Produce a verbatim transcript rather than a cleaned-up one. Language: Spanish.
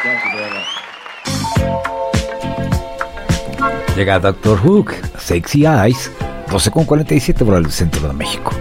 Llega Doctor Hook, Sexy Eyes, doce con cuarenta y siete por el centro de México.